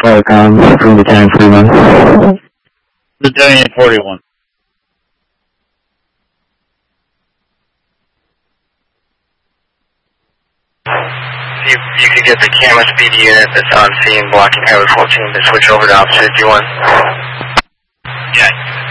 from Battalion 41. Battalion 41. You could get the camera speed unit that's on scene blocking Highway 14 to switch over to Officer 51. Yeah.